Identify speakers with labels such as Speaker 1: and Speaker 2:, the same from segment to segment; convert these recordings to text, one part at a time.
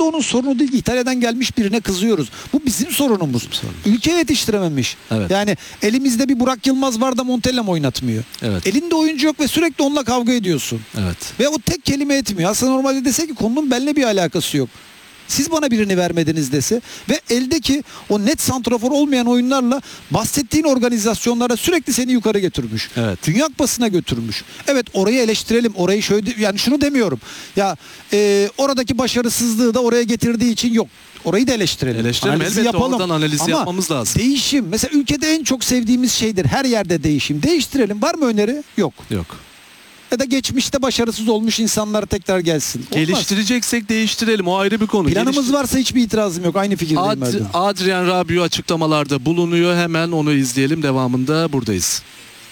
Speaker 1: Burada onun sorunu değil. İtalya'dan gelmiş birine kızıyoruz. Bu bizim sorunumuz. Ülke yetiştirememiş.
Speaker 2: Evet.
Speaker 1: Yani elimizde bir Burak Yılmaz var da Montella mı oynatmıyor?
Speaker 2: Evet.
Speaker 1: Elinde oyuncu yok ve sürekli onunla kavga ediyorsun.
Speaker 2: Evet.
Speaker 1: Ve o tek kelime etmiyor. Aslında normalde dese ki konunun benimle bir alakası yok. Siz bana birini vermediniz dese ve eldeki o net santrafor olmayan oyunlarla bahsettiğin organizasyonlara sürekli seni yukarı götürmüş.
Speaker 2: Evet.
Speaker 1: Dünya Kupası'na götürmüş. Evet, orayı eleştirelim. Orayı şöyle, yani şunu demiyorum. Ya oradaki başarısızlığı da oraya getirdiği için yok. Orayı da eleştirelim.
Speaker 2: Eleştirelim.
Speaker 1: Analizi
Speaker 2: Elbette
Speaker 1: yapalım.
Speaker 2: oradan analizi
Speaker 1: Ama
Speaker 2: yapmamız lazım.
Speaker 1: değişim. Mesela ülkede en çok sevdiğimiz şeydir. Her yerde değişim. Değiştirelim. Var mı öneri? Yok.
Speaker 2: Yok.
Speaker 1: Ya da geçmişte başarısız olmuş insanlar tekrar gelsin. Olmaz.
Speaker 2: Geliştireceksek değiştirelim. O ayrı bir konu.
Speaker 1: Planımız varsa hiçbir itirazım yok. Aynı fikirdeyim Erdem.
Speaker 2: Adrien Rabiot açıklamalarda bulunuyor. Hemen onu izleyelim. Devamında buradayız.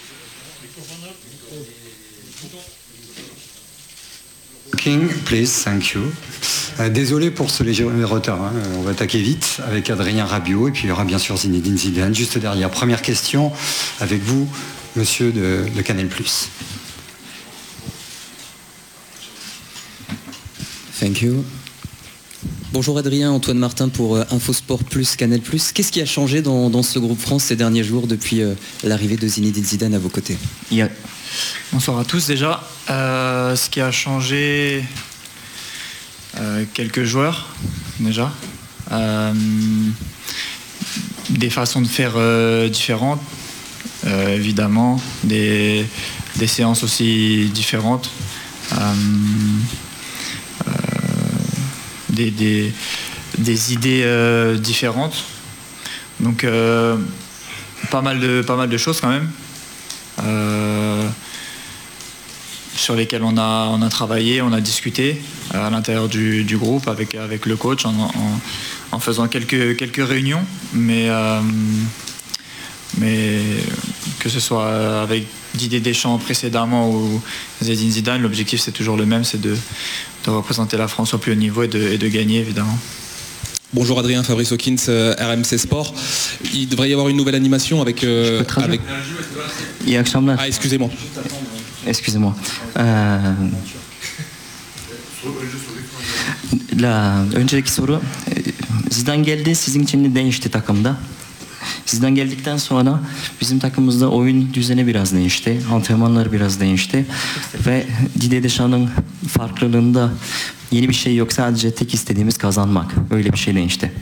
Speaker 3: King, please, thank you. Désolé pour ce léger retard, hein. On va attaquer vite avec Adrien Rabiot et puis il y aura bien sûr Zinedine Zidane juste derrière. Première question avec vous, monsieur de Canal+.
Speaker 4: Thank you. Bonjour Adrien, Antoine Martin pour Infosport Plus, Canal+. Qu'est-ce qui a changé dans ce groupe France ces derniers jours depuis l'arrivée de Zinedine Zidane à vos côtés?
Speaker 5: Bonsoir à tous déjà. Ce qui a changé, quelques joueurs déjà. Des façons de faire différentes, évidemment. Des séances aussi différentes. Des idées différentes. Donc pas mal de choses quand même. Sur lesquels on a travaillé, on a discuté à l'intérieur du groupe avec le coach en faisant quelques réunions, mais que ce soit avec Didier Deschamps précédemment ou Zinedine Zidane, l'objectif c'est toujours le même, c'est de représenter la France au plus haut niveau et de gagner évidemment.
Speaker 6: Bonjour Adrien, Fabrice Hawkins, RMC Sport. Il devrait y avoir une nouvelle animation avec...
Speaker 7: İyi akşamlar.
Speaker 6: Ah, excusez-moi.
Speaker 7: Excusez-moi. Önceki soru, Zidane geldi, sizin için de değişti takımda. Zidane geldikten sonra bizim takımımızda oyun düzeni biraz değişti, antrenmanlar biraz değişti ve Didier Deschamps'ın farklılığında yeni bir şey yok, sadece tek istediğimiz kazanmak. Öyle bir şey değişti.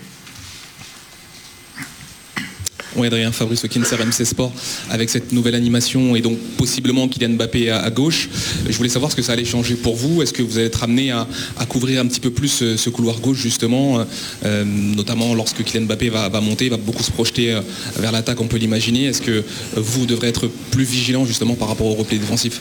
Speaker 6: Oui, Adrien, Fabrice Hawkins, RMC Sport, avec cette nouvelle animation et donc possiblement Kylian Mbappé à gauche. Je voulais savoir ce que ça allait changer pour vous. Est-ce que vous allez être amené à couvrir un petit peu plus ce couloir gauche justement, notamment lorsque Kylian Mbappé va monter, va beaucoup se projeter vers l'attaque, on peut l'imaginer. Est-ce que vous devrez être plus vigilant justement par rapport au repli défensif?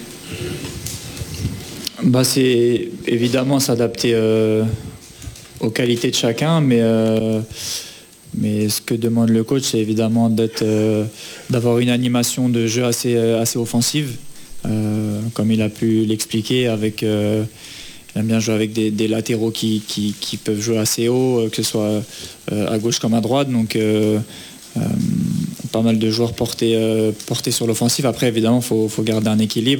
Speaker 5: C'est évidemment s'adapter aux qualités de chacun, mais ce que demande le coach, c'est évidemment d'avoir une animation de jeu assez offensive, comme il a pu l'expliquer. Il aime bien jouer avec des latéraux qui peuvent jouer assez haut, que ce soit à gauche comme à droite. Donc pas mal de joueurs portés sur l'offensive. Après, évidemment, il faut garder un équilibre.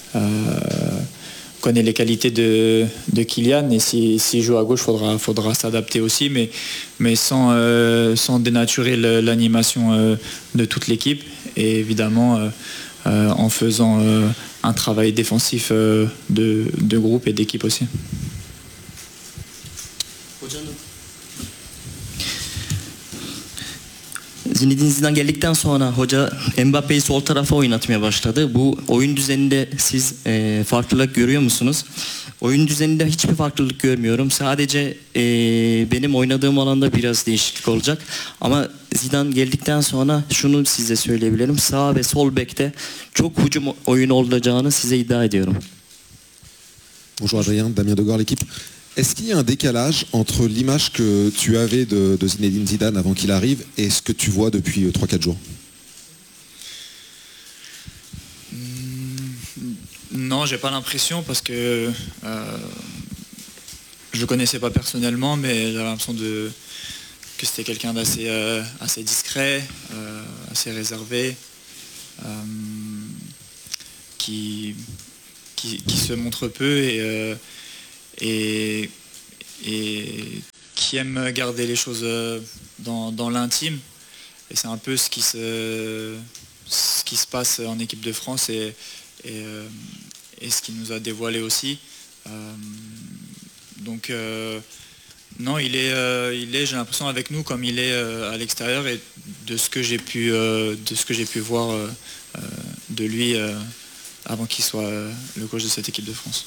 Speaker 5: On connaît les qualités de Kylian et s'il joue à gauche, faudra s'adapter aussi, mais sans dénaturer l'animation de toute l'équipe et évidemment en faisant un travail défensif de groupe et d'équipe aussi.
Speaker 7: Zinedine Zidane geldikten sonra hoca Mbappe'yi sol tarafa oynatmaya başladı. Bu oyun düzeninde siz farklılık görüyor musunuz? Oyun düzeninde hiçbir farklılık görmüyorum. Sadece benim oynadığım alanda biraz değişiklik olacak. Ama Zidane geldikten sonra şunu size söyleyebilirim. Sağ ve sol bekte çok hücum oyunu olacağını size iddia ediyorum.
Speaker 8: Bonjour Adrien, Damien Degor, l'équipe. Est-ce qu'il y a un décalage entre l'image que tu avais de Zinedine Zidane avant qu'il arrive et ce que tu vois depuis 3-4 jours?
Speaker 5: Non, j'ai pas l'impression parce que je le connaissais pas personnellement, mais j'avais l'impression que c'était quelqu'un assez discret, assez réservé, qui se montre peu et qui aime garder les choses dans l'intime. Et c'est un peu ce qui se passe en équipe de France et ce qu'il nous a dévoilé aussi. Donc non, il est j'ai l'impression avec nous comme il est à l'extérieur, et de ce que j'ai pu voir de lui avant qu'il soit le coach de cette équipe de France.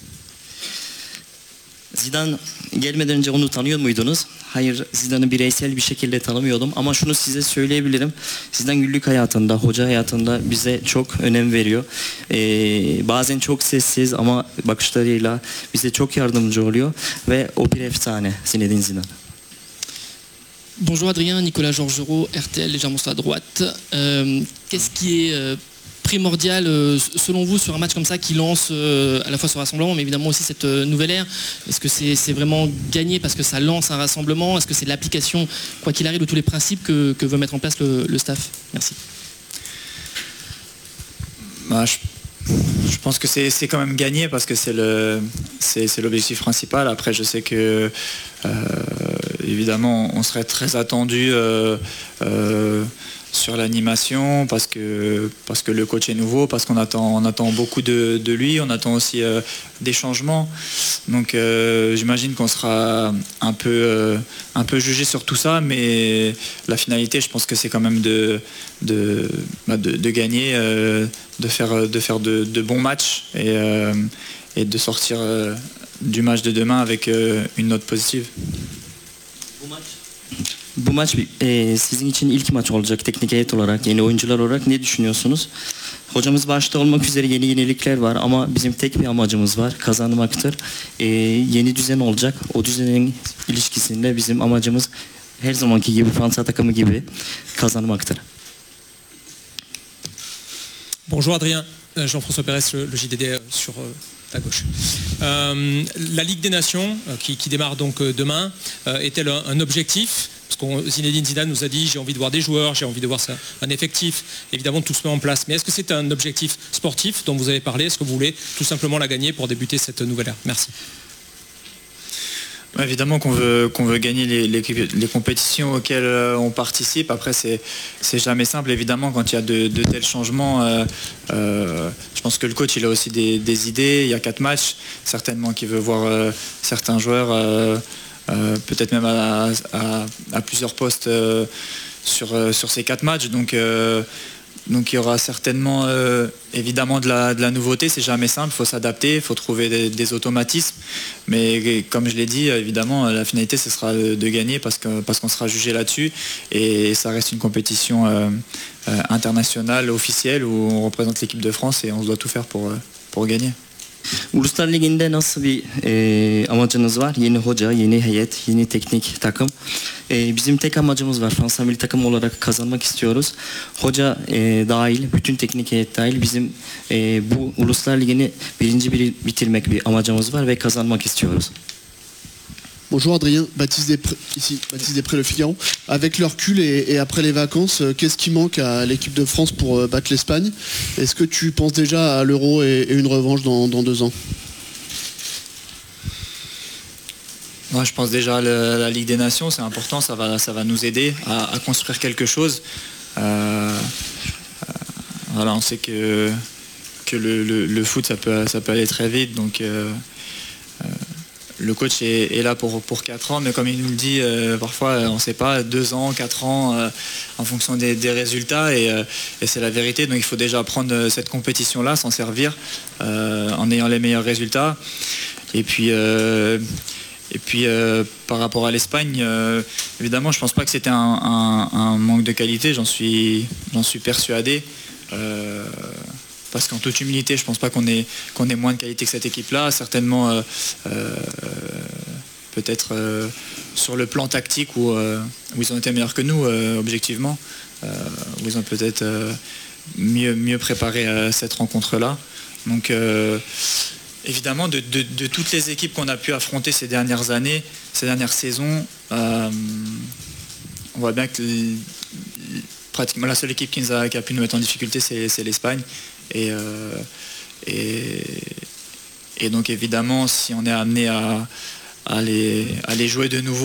Speaker 7: Zidane gelmeden önce onu tanıyor muydunuz? Hayır, Zidane'ı bireysel bir şekilde tanımıyordum ama şunu size söyleyebilirim. Zidane günlük hayatında, hoca hayatında bize çok önem veriyor. Bazen çok sessiz ama bakışlarıyla bize çok yardımcı oluyor ve o bir efsane Zinedine Zidane.
Speaker 9: Bonjour Adrien, Nicolas Georgerot, RTL, légèrement sur la droite. Qu'est-ce qui est primordial selon vous sur un match comme ça qui lance à la fois ce rassemblement mais évidemment aussi cette nouvelle ère? Est-ce que c'est vraiment gagné parce que ça lance un rassemblement? Est-ce que c'est l'application, quoi qu'il arrive, de tous les principes que veut mettre en place le staff? Merci.
Speaker 5: Je pense que c'est quand même gagné parce que c'est l'objectif principal. Après, je sais que évidemment on serait très attendu sur l'animation parce que le coach est nouveau, parce qu'on attend beaucoup de lui, on attend aussi des changements. Donc j'imagine qu'on sera un peu jugé sur tout ça, mais la finalité, je pense que c'est quand même de gagner, de faire de bons matchs et de sortir du match de demain avec une note positive.
Speaker 7: Bu maç sizin için ilk maç olacak teknik heyet olarak, yeni oyuncular olarak ne düşünüyorsunuz? Hocamız başta olmak üzere yeni yenilikler var ama bizim tek bir amacımız var, kazanmaktır. Yeni düzen olacak, o düzenin ilişkisinde bizim amacımız her zamanki gibi Fransa takımı gibi kazanmaktır.
Speaker 10: Bonjour Adrien, Jean-François Pérez, le JDD sur ta gauche. La Ligue des Nations qui démarre donc demain est-elle un objectif? Parce que Zinedine Zidane nous a dit j'ai envie de voir des joueurs, j'ai envie de voir un effectif, évidemment tout se met en place. Mais est-ce que c'est un objectif sportif dont vous avez parlé? Est-ce que vous voulez tout simplement la gagner pour débuter cette nouvelle ère? Merci.
Speaker 5: Évidemment qu'on veut gagner les compétitions auxquelles on participe. Après, c'est jamais simple, évidemment, quand il y a de tels changements. Je pense que le coach, il a aussi des idées. Il y a 4 matchs, certainement qu'il veut voir certains joueurs, peut-être même à plusieurs postes sur ces 4 matchs. Donc il y aura certainement évidemment de la nouveauté, c'est jamais simple, il faut s'adapter, il faut trouver des automatismes. Mais comme je l'ai dit, évidemment, la finalité, ce sera de gagner parce qu'on sera jugé là-dessus. Et ça reste une compétition internationale, officielle, où on représente l'équipe de France et on doit tout faire pour gagner.
Speaker 7: Uluslar Ligi'nde nasıl bir amacınız var? Yeni hoca, yeni heyet, yeni teknik takım. Bizim tek amacımız var. Fransa milli takım olarak kazanmak istiyoruz. Hoca dahil, bütün teknik heyet dahil bizim bu Uluslar Ligi'ni birinci bitirmek bir amacımız var ve kazanmak istiyoruz.
Speaker 11: Bonjour Adrien, Baptiste Després, Le Figaro. Avec le recul et après les vacances, qu'est-ce qui manque à l'équipe de France pour battre l'Espagne? Est-ce que tu penses déjà à l'Euro et une revanche dans 2 ans?
Speaker 5: Moi, je pense déjà à la Ligue des Nations, c'est important, ça va nous aider à construire quelque chose. Voilà, on sait que le foot, ça peut aller très vite, donc le coach est là pour 4 ans, mais comme il nous le dit, parfois on ne sait pas, 2 ans, 4 ans, en fonction des résultats, et c'est la vérité. Donc il faut déjà prendre cette compétition-là, s'en servir en ayant les meilleurs résultats. Et puis par rapport à l'Espagne, évidemment, je ne pense pas que c'était un manque de qualité, j'en suis persuadé. Parce qu'en toute humilité, je ne pense pas qu'on ait moins de qualité que cette équipe-là. Certainement, peut-être sur le plan tactique où ils ont été meilleurs que nous, objectivement. Où ils ont peut-être mieux préparé cette rencontre-là. Donc, évidemment, de toutes les équipes qu'on a pu affronter ces dernières années, ces dernières saisons, on voit bien que pratiquement la seule équipe qui a pu nous mettre en difficulté, c'est l'Espagne. Et donc évidemment, si on est amené à les jouer de nouveau